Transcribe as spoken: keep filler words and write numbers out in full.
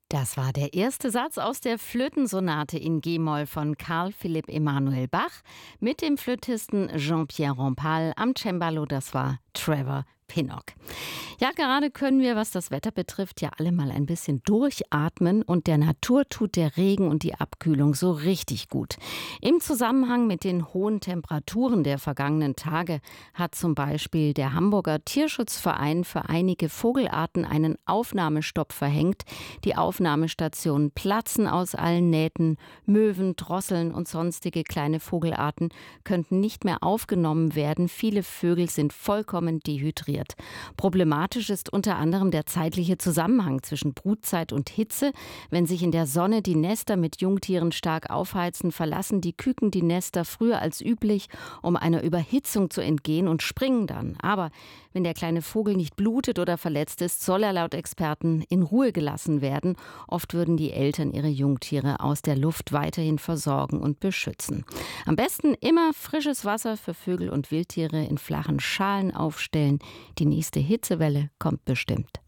Das war der erste Satz aus der Flötensonate in G-Moll von Carl Philipp Emanuel Bach mit dem Flötisten Jean-Pierre Rampal, am Cembalo, das war Trevor Pinnock. Ja, gerade können wir, was das Wetter betrifft, ja alle mal ein bisschen durchatmen und der Natur tut der Regen und die Abkühlung so richtig gut. Im Zusammenhang mit den hohen Temperaturen der vergangenen Tage hat zum Beispiel der Hamburger Tierschutzverein für einige Vogelarten einen Aufnahmestopp verhängt. Die Aufnahmestationen platzen aus allen Nähten. Möwen, Drosseln und sonstige kleine Vogelarten könnten nicht mehr aufgenommen werden. Viele Vögel sind vollkommen dehydriert. Problematisch ist unter anderem der zeitliche Zusammenhang zwischen Brutzeit und Hitze. Wenn sich in der Sonne die Nester mit Jungtieren stark aufheizen, verlassen die Küken die Nester früher als üblich, um einer Überhitzung zu entgehen und springen dann. Aber wenn der kleine Vogel nicht blutet oder verletzt ist, soll er laut Experten in Ruhe gelassen werden. Oft würden die Eltern ihre Jungtiere aus der Luft weiterhin versorgen und beschützen. Am besten immer frisches Wasser für Vögel und Wildtiere in flachen Schalen aufstellen. Die nächste Hitzewelle kommt bestimmt.